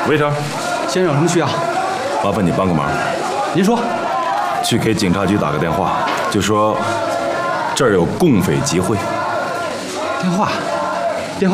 魏成， 先生有什么需要？ 麻烦你帮个忙。 您说。 去给警察局打个电话，就说这儿有共匪集会。 电话。